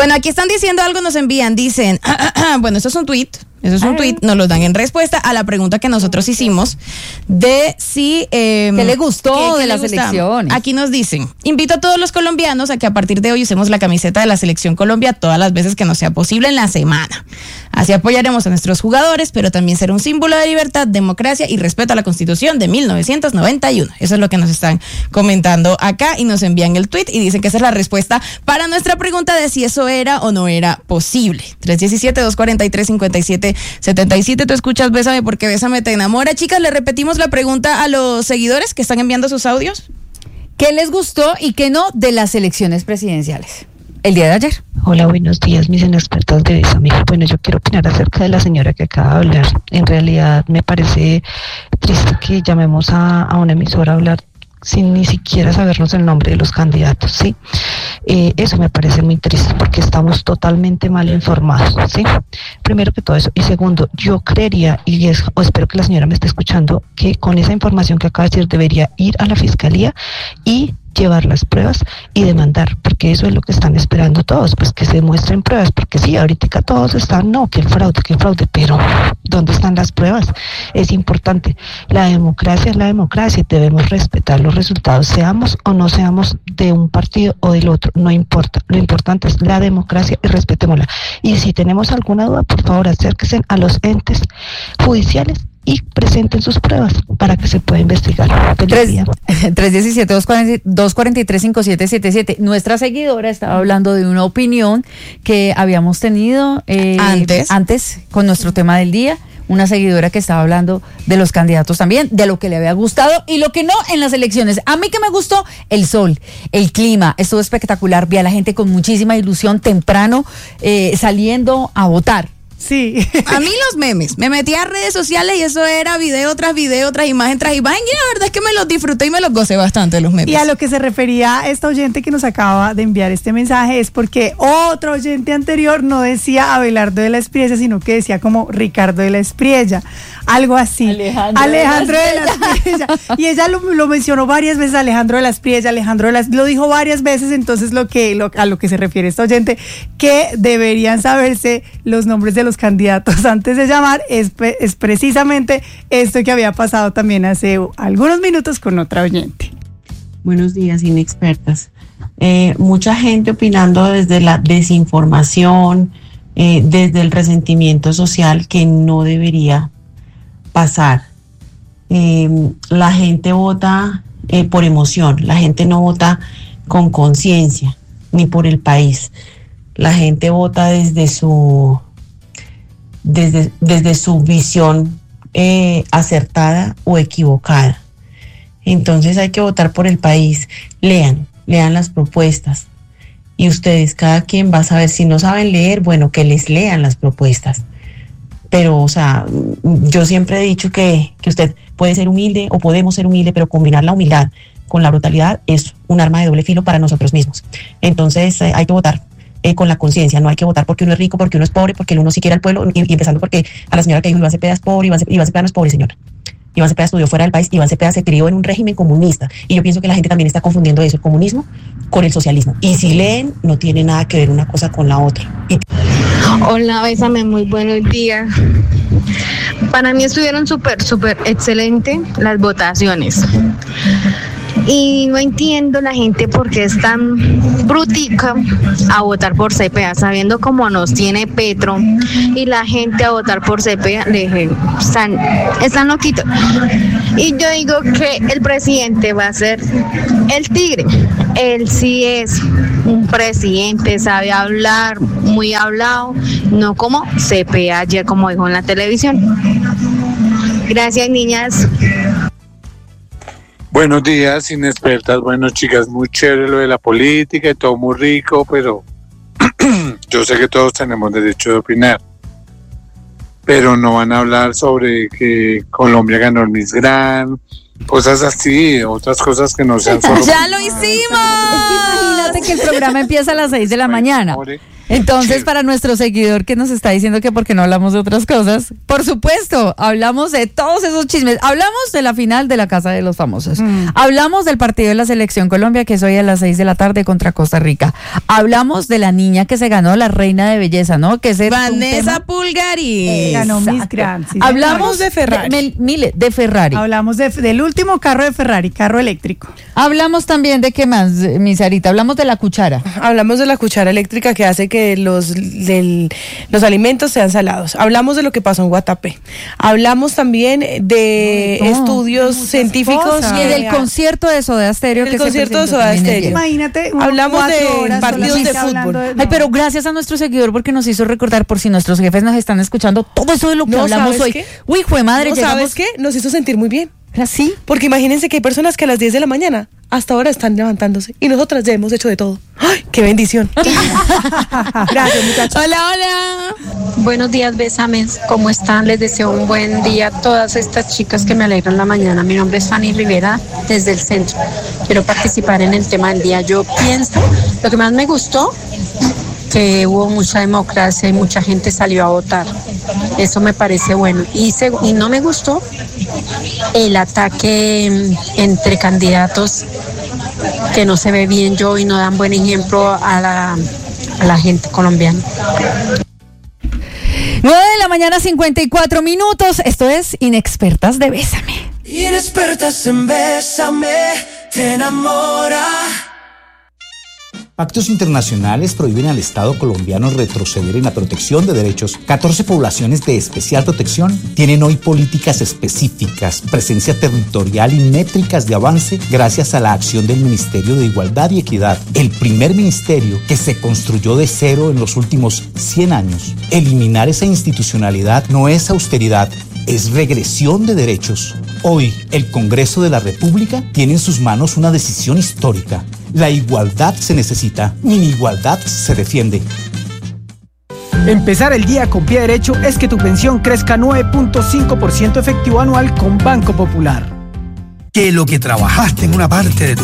Bueno, aquí están diciendo algo, nos envían, dicen, bueno, esto es un tuit. Eso es un tuit, nos lo dan en respuesta a la pregunta que nosotros hicimos de si... ¿qué le gustó de las elecciones? Aquí nos dicen, invito a todos los colombianos a que a partir de hoy usemos la camiseta de la Selección Colombia todas las veces que nos sea posible en la semana. Así apoyaremos a nuestros jugadores, pero también será un símbolo de libertad, democracia y respeto a la Constitución de 1991. Eso es lo que nos están comentando acá y nos envían el tuit y dicen que esa es la respuesta para nuestra pregunta de si eso era o no era posible. 317-243-5777. Tú escuchas Bésame porque Bésame te enamora. Chicas, le repetimos la pregunta a los seguidores que están enviando sus audios. ¿Qué les gustó y qué no de las elecciones presidenciales el día de ayer? Hola, buenos días, mis inexpertos de Bésame. Bueno, yo quiero opinar acerca de la señora que acaba de hablar. En realidad me parece triste que llamemos a una emisora a hablar sin ni siquiera sabernos el nombre de los candidatos, ¿sí? Eso me parece muy triste porque estamos totalmente mal informados, ¿sí? Primero que todo eso. Y segundo, yo creería, o espero que la señora me esté escuchando, que con esa información que acaba de decir debería ir a la fiscalía y llevar las pruebas y demandar, porque eso es lo que están esperando todos, pues que se muestren pruebas, porque sí, ahorita todos están, no, qué fraude, pero ¿dónde están las pruebas? Es importante, la democracia es la democracia, debemos respetar los resultados, seamos o no seamos de un partido o del otro, no importa, lo importante es la democracia y respetémosla. Y si tenemos alguna duda, por favor, acérquense a los entes judiciales y presenten sus pruebas para que se pueda investigar. 317-243-5777. Nuestra seguidora estaba hablando de una opinión que habíamos tenido antes con nuestro tema del día. Una seguidora que estaba hablando de los candidatos también, de lo que le había gustado y lo que no en las elecciones. A mí que me gustó el sol, el clima, estuvo espectacular. Vi a la gente con muchísima ilusión temprano saliendo a votar. Sí. A mí los memes, me metí a redes sociales y eso era video tras imagen tras imagen y la verdad es que me los disfruté y me los gocé bastante los memes. Y a lo que se refería esta oyente que nos acaba de enviar este mensaje es porque otro oyente anterior no decía Abelardo de la Espriella, sino que decía como Ricardo de la Espriella, algo así. Alejandro de la Espriella. Y ella lo mencionó varias veces, Alejandro de la Espriella, lo dijo varias veces, entonces a lo que se refiere esta oyente, que deberían saberse los nombres de los candidatos antes de llamar, es precisamente esto que había pasado también hace algunos minutos con otra oyente. Buenos días, inexpertas. Mucha gente opinando desde la desinformación, desde el resentimiento social que no debería pasar. La gente vota por emoción, la gente no vota con conciencia, ni por el país. La gente vota desde su visión acertada o equivocada. Entonces hay que votar por el país. Lean las propuestas. Y ustedes, cada quien va a saber, si no saben leer, bueno, que les lean las propuestas. Pero, o sea, yo siempre he dicho que usted puede ser humilde o podemos ser humildes, pero combinar la humildad con la brutalidad es un arma de doble filo para nosotros mismos. Entonces hay que votar con la conciencia, no hay que votar porque uno es rico, porque uno es pobre, porque uno sí quiere al pueblo, y empezando porque a la señora que dijo Iván Cepeda es pobre, Iván Cepeda no es pobre, señora. Iván Cepeda estudió fuera del país, Iván Cepeda se crió en un régimen comunista, y yo pienso que la gente también está confundiendo eso, el comunismo con el socialismo, y si leen, no tiene nada que ver una cosa con la otra. Hola, Bésame, muy buenos días. Para mí estuvieron súper excelente las votaciones. Y no entiendo la gente por qué es tan brutica a votar por Cepeda, sabiendo cómo nos tiene Petro, y la gente a votar por Cepeda están loquitos. Y yo digo que el presidente va a ser el tigre. Él sí es un presidente, sabe hablar, muy hablado, no como Cepeda ayer, como dijo en la televisión. Gracias, niñas. Buenos días, inexpertas. Bueno, chicas, muy chévere lo de la política y todo muy rico, pero yo sé que todos tenemos derecho de opinar. Pero no van a hablar sobre que Colombia ganó el Miss Grand, cosas así, otras cosas que no sean solo... ¡Ya lo hicimos! Imagínate que el programa empieza a las 6 de la mañana. Entonces, para nuestro seguidor que nos está diciendo que porque no hablamos de otras cosas, por supuesto, hablamos de todos esos chismes. Hablamos de la final de la Casa de los Famosos. Hablamos del partido de la Selección Colombia, que es hoy a las 6 de la tarde contra Costa Rica. Hablamos de la niña que se ganó la reina de belleza, ¿no? Que es Vanessa Pulgari. Ganó Miss Grand. Sí, hablamos de Ferrari. De Ferrari. Hablamos del último carro de Ferrari, carro eléctrico. Hablamos también de qué más, mi Sarita. Hablamos de la cuchara. Hablamos de la cuchara eléctrica que hace que los alimentos sean salados. Hablamos de lo que pasó en Guatapé. Hablamos también de estudios científicos. Y del concierto de Soda Stereo. El concierto de Soda Stereo. Imagínate. Hablamos de partidos de fútbol. Ay, pero gracias a nuestro seguidor porque nos hizo recordar, por si nuestros jefes nos están escuchando, todo eso de lo que hablamos hoy. ¿Qué? Uy, jue madre. ¿Sabes qué? Nos hizo sentir muy bien. ¿Sí? Porque imagínense que hay personas que a las 10 de la mañana hasta ahora están levantándose y nosotras ya hemos hecho de todo. ¡Ay, qué bendición! Gracias, muchachos. Hola. Buenos días, Besames. ¿Cómo están? Les deseo un buen día a todas estas chicas que me alegran la mañana. Mi nombre es Fanny Rivera, desde el centro. Quiero participar en el tema del día. Yo pienso, lo que más me gustó, que hubo mucha democracia y mucha gente salió a votar. Eso me parece bueno. Y no me gustó el ataque entre candidatos, que no se ve bien yo y no dan buen ejemplo a la gente colombiana. 9:54 a.m. Esto es Inexpertas de Bésame. Inexpertas en Bésame, te enamora. Pactos internacionales prohíben al Estado colombiano retroceder en la protección de derechos. 14 poblaciones de especial protección tienen hoy políticas específicas, presencia territorial y métricas de avance gracias a la acción del Ministerio de Igualdad y Equidad, el primer ministerio que se construyó de cero en los últimos 100 años. Eliminar esa institucionalidad no es austeridad, es regresión de derechos. Hoy, el Congreso de la República tiene en sus manos una decisión histórica. La igualdad se necesita, mi igualdad se defiende. Empezar el día con pie derecho es que tu pensión crezca 9.5% efectivo anual con Banco Popular. Que lo que trabajaste en una parte de tu